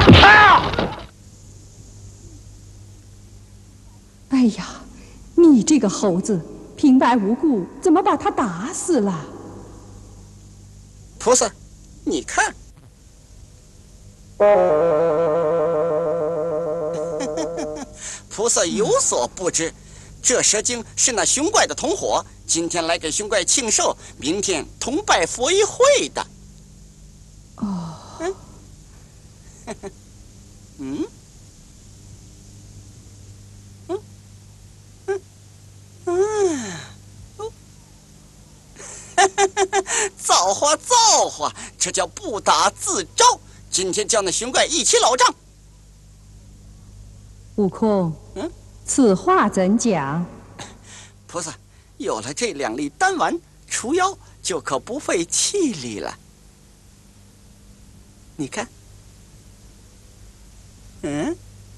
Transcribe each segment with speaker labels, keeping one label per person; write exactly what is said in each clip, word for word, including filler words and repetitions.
Speaker 1: 哎呀，你这个猴子，平白无故怎么把他打死了？
Speaker 2: 菩萨，你看。菩萨有所不知，这蛇精是那熊怪的同伙，今天来给熊怪庆寿，明天同拜佛一会的。
Speaker 1: 哦，
Speaker 2: 嗯，嗯，嗯，嗯，嗯，哦，造化造化，这叫不打自招。今天叫那熊怪一起老账。
Speaker 1: 悟空，
Speaker 2: 嗯，
Speaker 1: 此话怎讲？
Speaker 2: 菩萨，有了这两粒丹丸，除妖就可不费气力了。你看，嗯，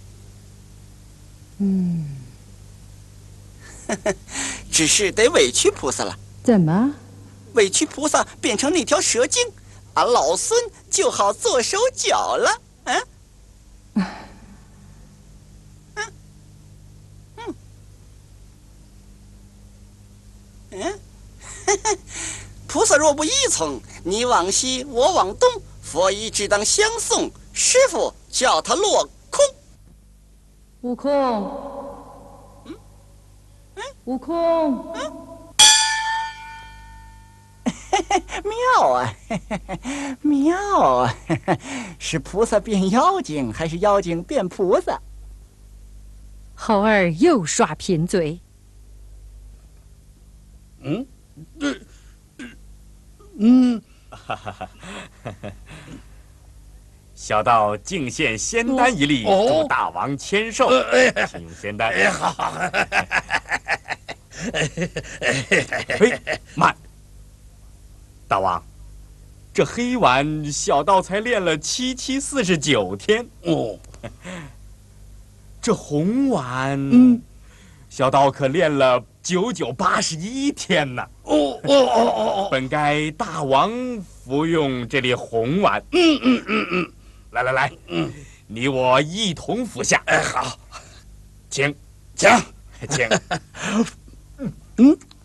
Speaker 1: 嗯，
Speaker 2: 只是得委屈菩萨了。
Speaker 1: 怎么？
Speaker 2: 委屈菩萨变成那条蛇精，俺老孙就好做手脚了。嗯。嗯，菩萨若不依从，你往西，我往东，佛衣只当相送。师傅叫他落空。
Speaker 1: 悟空，
Speaker 2: 嗯，
Speaker 1: 嗯，悟空，
Speaker 2: 嗯，妙啊，妙啊！是菩萨变妖精，还是妖精变菩萨？
Speaker 1: 猴儿又耍贫嘴。
Speaker 3: 嗯，嗯，
Speaker 4: 哈哈哈！小道敬献仙丹一粒，祝大王千寿。请用仙丹。
Speaker 3: 哎，好好。
Speaker 4: 嘿，慢！大王，这黑丸小道才练了七七四十九天
Speaker 3: 哦，
Speaker 4: 这红丸，
Speaker 3: 嗯，
Speaker 4: 小道可练了九九八十一天呢。
Speaker 3: 哦哦哦哦哦，
Speaker 4: 本该大王服用这粒红丸。
Speaker 3: 嗯嗯嗯嗯，
Speaker 4: 来来来，
Speaker 3: 嗯，
Speaker 4: 你我一同服下。
Speaker 3: 哎，好，
Speaker 4: 请，
Speaker 3: 请，
Speaker 4: 请。
Speaker 3: 嗯。